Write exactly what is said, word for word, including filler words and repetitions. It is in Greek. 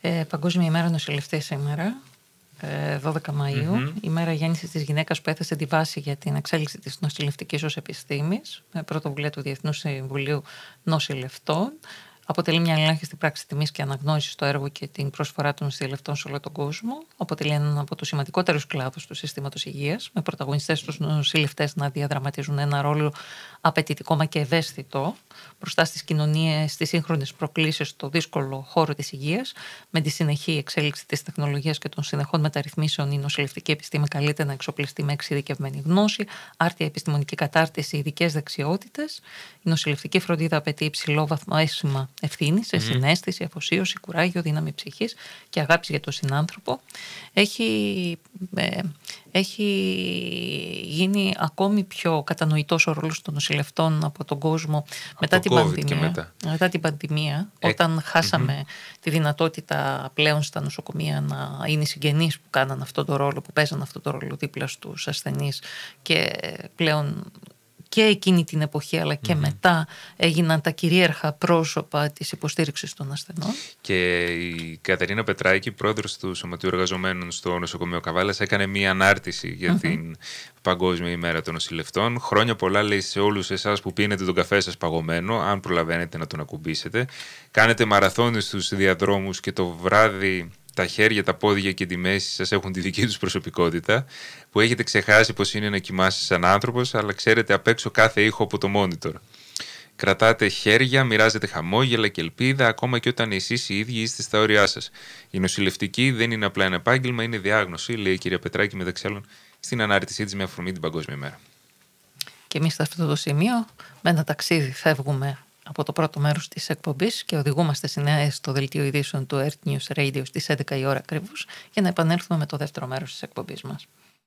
Ε, Παγκόσμια ημέρα νοσηλευτή σήμερα, δώδεκα Μαΐου, Mm-hmm. η μέρα γέννησης της γυναίκας που έθεσε τη βάση για την εξέλιξη της νοσηλευτικής ως επιστήμης, με πρωτοβουλία του Διεθνούς Συμβουλίου Νοσηλευτών. Αποτελεί μια ελάχιστη πράξη τιμής και αναγνώρισης στο έργο και την προσφορά των νοσηλευτών σε όλο τον κόσμο. Αποτελεί έναν από τους σημαντικότερους κλάδους του συστήματος υγείας, με πρωταγωνιστές τους νοσηλευτές να διαδραματίζουν ένα ρόλο απαιτητικό μα και ευαίσθητο μπροστά στις κοινωνίες, στις σύγχρονες προκλήσεις στο δύσκολο χώρο της υγείας. Με τη συνεχή εξέλιξη της τεχνολογίας και των συνεχών μεταρρυθμίσεων, η νοσηλευτική επιστήμη καλείται να εξοπλιστεί με εξειδικευμένη γνώση, άρτια επιστημονική κατάρτιση, ειδικές δεξιότητες. Η νοσηλευτική φροντίδα απαιτεί υψηλό βαθμό αίσθημα ευθύνη, σε συναίσθηση, αφοσίωση, κουράγιο, δύναμη ψυχής και αγάπη για τον συνάνθρωπο. Έχει, ε, έχει γίνει ακόμη πιο κατανοητός ο ρόλος των νοσηλευτών από τον κόσμο από μετά, την πανδημία, μετά. μετά την πανδημία, Ε, όταν χάσαμε mm-hmm. τη δυνατότητα πλέον στα νοσοκομεία να είναι οι συγγενείς που κάναν αυτόν τον ρόλο, που παίζαν αυτόν τον ρόλο δίπλα στους ασθενείς, και πλέον και εκείνη την εποχή αλλά και mm-hmm. μετά έγιναν τα κυρίαρχα πρόσωπα της υποστήριξης των ασθενών. Και η Κατερίνα Πετράκη, πρόεδρος του Σωματείου Εργαζομένων στο νοσοκομείο Καβάλας, έκανε μία ανάρτηση για mm-hmm. την Παγκόσμια ημέρα των νοσηλευτών. Χρόνια πολλά, λέει, σε όλους εσάς που πίνετε τον καφέ σας παγωμένο, αν προλαβαίνετε να τον ακουμπήσετε. Κάνετε μαραθώνες στους διαδρόμους και το βράδυ τα χέρια, τα πόδια και τη μέση σας έχουν τη δική τους προσωπικότητα, που έχετε ξεχάσει πως είναι να κοιμάσαι σαν άνθρωπος, αλλά ξέρετε απ' έξω κάθε ήχο από το monitor. Κρατάτε χέρια, μοιράζετε χαμόγελα και ελπίδα, ακόμα και όταν εσείς οι ίδιοι είστε στα όρια σας. Η νοσηλευτική δεν είναι απλά ένα επάγγελμα, είναι διάγνωση, λέει η κυρία Πετράκη, μεταξύ άλλων, στην ανάρτησή της με αφορμή την Παγκόσμια ημέρα. Και εμείς σε αυτό το σημείο, με ένα ταξίδι, φεύγουμε από το πρώτο μέρος της εκπομπής και οδηγούμαστε στο δελτίο ειδήσεων του Earth News Radio στις έντεκα η ώρα ακριβώς, για να επανέλθουμε με το δεύτερο μέρος της εκπομπής μας.